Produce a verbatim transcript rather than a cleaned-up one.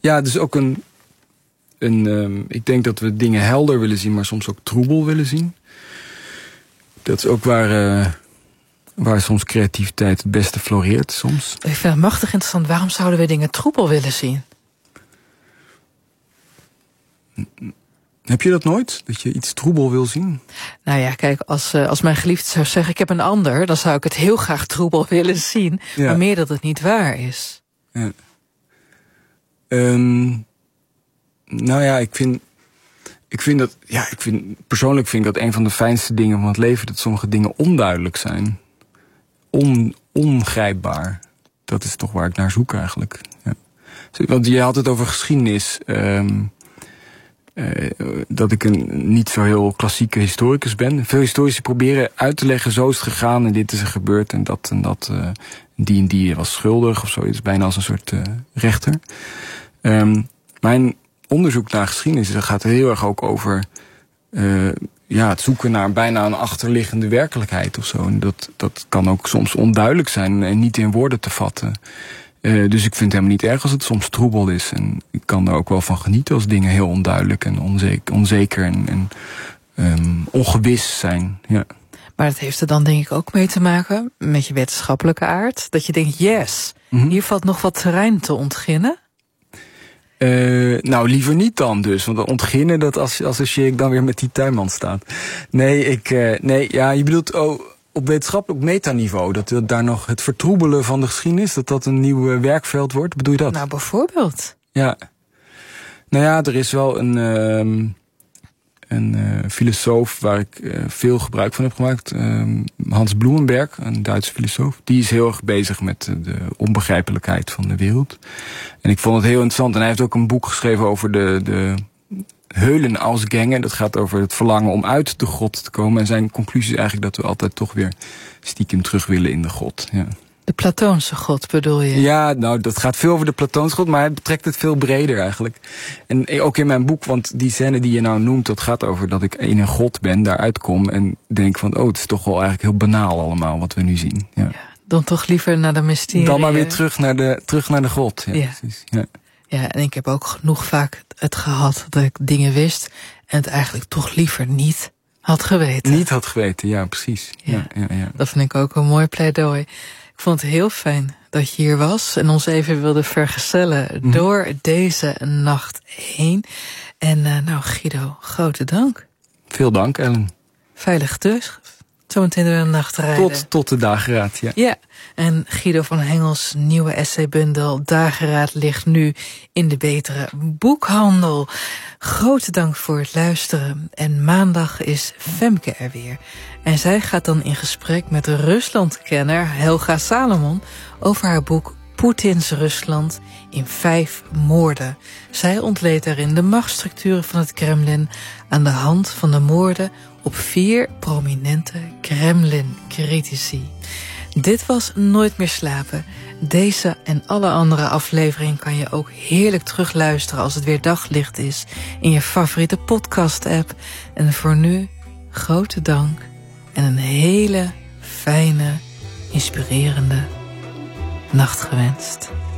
Ja, dus ook een... een um, ik denk dat we dingen helder willen zien, maar soms ook troebel willen zien. Dat is ook waar... Uh, waar soms creativiteit het beste floreert, soms. Ik vind het machtig interessant. Waarom zouden we dingen troebel willen zien? Heb je dat nooit? Dat je iets troebel wil zien? Nou ja, kijk, als, uh, als mijn geliefde zou zeggen... ik heb een ander, dan zou ik het heel graag troebel willen zien. Ja. Maar meer dat het niet waar is. Ja. Um, nou ja, ik vind... Ik vind dat... Ja, ik vind, persoonlijk vind ik dat een van de fijnste dingen van het leven... dat sommige dingen onduidelijk zijn. On, ongrijpbaar. Dat is toch waar ik naar zoek eigenlijk. Ja. Want je had het over geschiedenis... Um, Uh, dat ik een niet zo heel klassieke historicus ben. Veel historici proberen uit te leggen, zo is het gegaan en dit is er gebeurd en dat en dat. Uh, die en die was schuldig of zo. Het is bijna als een soort uh, rechter. Um, mijn onderzoek naar geschiedenis gaat heel erg ook over uh, ja, het zoeken naar bijna een achterliggende werkelijkheid of zo. En dat, dat kan ook soms onduidelijk zijn en niet in woorden te vatten. Uh, dus ik vind het helemaal niet erg als het soms troebel is. En ik kan er ook wel van genieten als dingen heel onduidelijk en onzeker, onzeker en, en um, ongewis zijn. Ja. Maar dat heeft er dan denk ik ook mee te maken met je wetenschappelijke aard. Dat je denkt, yes, mm-hmm. hier valt nog wat terrein te ontginnen. Uh, nou, liever niet dan dus. Want ontginnen, dat associeer ik dan weer met die tuinman staat. Nee, ik, uh, nee, ja, je bedoelt... Oh, op wetenschappelijk metaniveau, dat, dat daar nog het vertroebelen van de geschiedenis, dat dat een nieuw uh, werkveld wordt, bedoel je dat? Nou, bijvoorbeeld. Ja. Nou ja, er is wel een, uh, een uh, filosoof waar ik uh, veel gebruik van heb gemaakt, uh, Hans Blumenberg, een Duitse filosoof. Die is heel erg bezig met uh, de onbegrijpelijkheid van de wereld. En ik vond het heel interessant. En hij heeft ook een boek geschreven over de... de Heulenausgänge, dat gaat over het verlangen om uit de God te komen. En zijn conclusie is eigenlijk dat we altijd toch weer stiekem terug willen in de God. Ja. De Platoonse God bedoel je? Ja, nou, dat gaat veel over de Platoonse God, maar hij betrekt het veel breder eigenlijk. En ook in mijn boek, want die scène die je nou noemt, dat gaat over dat ik in een God ben, daaruit kom en denk van, oh, het is toch wel eigenlijk heel banaal allemaal wat we nu zien. Ja. Ja, dan toch liever naar de mysterie. Dan maar weer terug naar de, terug naar de God. Ja, ja. Precies. Ja. Ja, en ik heb ook genoeg vaak het gehad dat ik dingen wist en het eigenlijk toch liever niet had geweten. Niet had geweten, ja, precies. Ja. Ja, ja, ja. Dat vind ik ook een mooi pleidooi. Ik vond het heel fijn dat je hier was en ons even wilde vergezellen mm. door deze nacht heen. En uh, nou, Guido, grote dank. Veel dank, Ellen. Veilig thuis. Zometeen door de nacht rijden. Tot, tot de dageraad, ja. Ja, en Guido van Hengels nieuwe essaybundel Dageraad ligt nu in de betere boekhandel. Grote dank voor het luisteren. En maandag is Femke er weer. En zij gaat dan in gesprek met de Ruslandkenner Helga Salomon over haar boek Poetins Rusland in vijf moorden. Zij ontleedt daarin de machtsstructuren van het Kremlin aan de hand van de moorden op vier prominente Kremlin-critici. Dit was Nooit meer slapen. Deze en alle andere afleveringen kan je ook heerlijk terugluisteren als het weer daglicht is in je favoriete podcast-app. En voor nu, grote dank en een hele fijne, inspirerende nacht gewenst.